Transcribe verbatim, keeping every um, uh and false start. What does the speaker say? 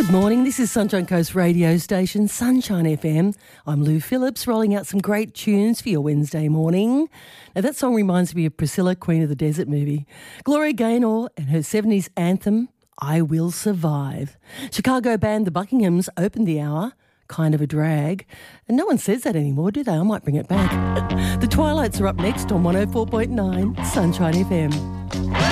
Good morning, this is Sunshine Coast radio station, Sunshine F M. I'm Lou Phillips, rolling out some great tunes for your Wednesday morning. Now that song reminds me of Priscilla, Queen of the Desert movie. Gloria Gaynor and her seventies anthem, I Will Survive. Chicago band The Buckinghams opened the hour, kind of a drag. And no one says that anymore, do they? I might bring it back. The Twilights are up next on one oh four point nine Sunshine F M.